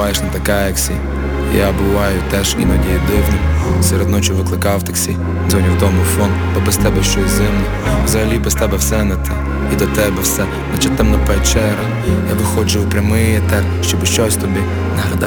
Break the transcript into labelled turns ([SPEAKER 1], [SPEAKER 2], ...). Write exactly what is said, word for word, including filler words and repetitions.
[SPEAKER 1] буваєш не така, як всі. Я буваю теж іноді дивним. Серед ночі викликав таксі, дзвоню в домофон, бо без тебе щось зимне. Взагалі без тебе все не те, і до тебе все, наче темна печера. Я виходжу в прямий етер, щоб щось тобі нагадати.